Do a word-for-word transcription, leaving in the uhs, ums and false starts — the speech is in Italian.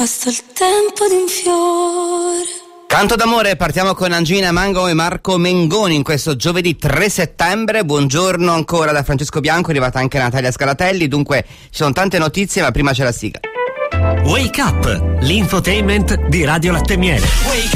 basta il tempo di un fiore. Canto d'amore, partiamo con Angina Mango e Marco Mengoni in questo giovedì tre settembre. Buongiorno ancora da Francesco Bianco, è arrivata anche Natalia Scalatelli, dunque ci sono tante notizie ma prima c'è la sigla. Wake Up, l'infotainment di Radio Latte Miele.